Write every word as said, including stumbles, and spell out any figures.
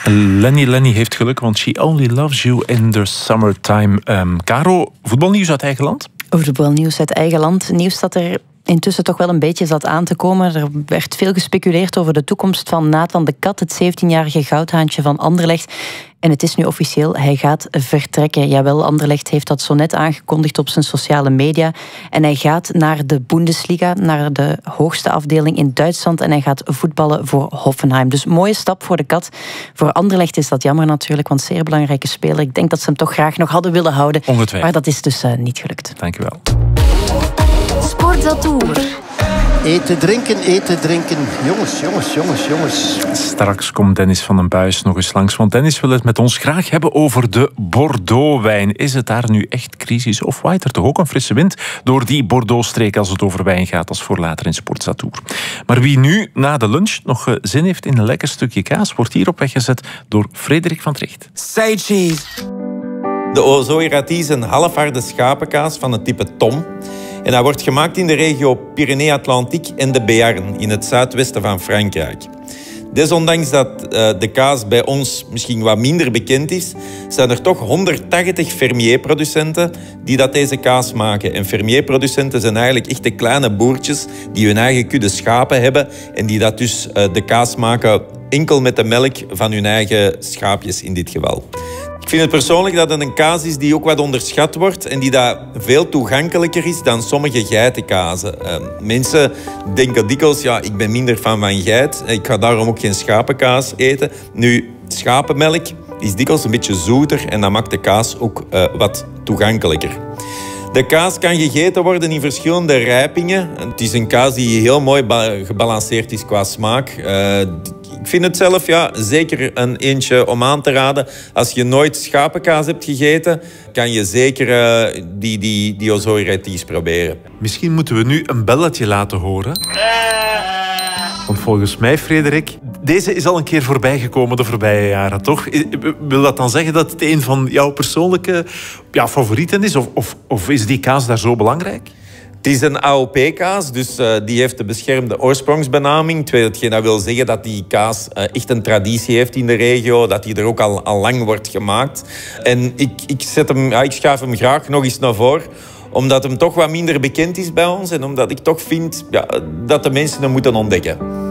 Lenny Lenny heeft geluk, want she only loves you in the summertime. Um, Caro, voetbalnieuws uit eigen land? Voetbalnieuws uit eigen land. Nieuws dat er intussen toch wel een beetje zat aan te komen. Er werd veel gespeculeerd over de toekomst van Nathan de Cat, het zeventienjarige goudhaantje van Anderlecht. En het is nu officieel, hij gaat vertrekken. Jawel, Anderlecht heeft dat zo net aangekondigd op zijn sociale media. En hij gaat naar de Bundesliga, naar de hoogste afdeling in Duitsland. En hij gaat voetballen voor Hoffenheim. Dus mooie stap voor de Kat. Voor Anderlecht is dat jammer natuurlijk, want zeer belangrijke speler. Ik denk dat ze hem toch graag nog hadden willen houden. Ongetwijfeld. Maar dat is dus uh, niet gelukt. Dank u wel. Sportatour. Eten, drinken, eten, drinken. Jongens, jongens, jongens, jongens. Straks komt Dennis van den Buis nog eens langs. Want Dennis wil het met ons graag hebben over de Bordeaux-wijn. Is het daar nu echt crisis of waait er toch ook een frisse wind door die Bordeaux-streek als het over wijn gaat, als voor later in Sportatour. Maar wie nu na de lunch nog zin heeft in een lekker stukje kaas, wordt hier op weg gezet door Frederik van Tricht. Say cheese. De Ozoirati is een halfharde schapenkaas van het type Tom. En dat wordt gemaakt in de regio Pyrénées-Atlantique en de Béarn, in het zuidwesten van Frankrijk. Desondanks dat uh, de kaas bij ons misschien wat minder bekend is, zijn er toch honderdtachtig fermier-producenten die dat deze kaas maken. En fermier-producenten zijn eigenlijk echt de kleine boertjes die hun eigen kudde schapen hebben en die dat dus uh, de kaas maken enkel met de melk van hun eigen schaapjes in dit geval. Ik vind het persoonlijk dat het een kaas is die ook wat onderschat wordt en die dat veel toegankelijker is dan sommige geitenkazen. Uh, mensen denken dikwijls, ja, ik ben minder fan van geit, ik ga daarom ook geen schapenkaas eten. Nu, schapenmelk is dikwijls een beetje zoeter en dat maakt de kaas ook uh, wat toegankelijker. De kaas kan gegeten worden in verschillende rijpingen. Het is een kaas die heel mooi gebalanceerd is qua smaak. Uh, Ik vind het zelf ja, zeker een eentje om aan te raden. Als je nooit schapenkaas hebt gegeten, kan je zeker uh, die, die, die Ozoiratis proberen. Misschien moeten we nu een belletje laten horen. Want volgens mij, Frederik, deze is al een keer voorbijgekomen de voorbije jaren, toch? Wil dat dan zeggen dat het een van jouw persoonlijke ja, favorieten is? Of, of, of is die kaas daar zo belangrijk? Het is een A O P-kaas, dus uh, die heeft de beschermde oorsprongsbenaming. Hetgeen dat wil zeggen dat die kaas uh, echt een traditie heeft in de regio, dat die er ook al, al lang wordt gemaakt. En ik, ik, zet hem, ja, ik schuif hem graag nog eens naar voren, omdat hem toch wat minder bekend is bij ons en omdat ik toch vind ja, dat de mensen hem moeten ontdekken.